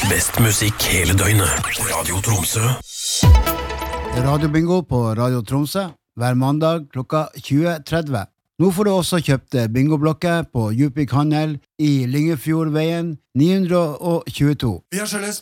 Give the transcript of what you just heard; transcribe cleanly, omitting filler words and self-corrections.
Best musikk hele døgnet. Radio Tromsø. Radio Bingo på Radio Tromsø hver mandag klokka 20:30. Nå får du også kjøpt bingoblokker på Djupvik Handel i Lyngefjordveien 922. Vi har skjelles.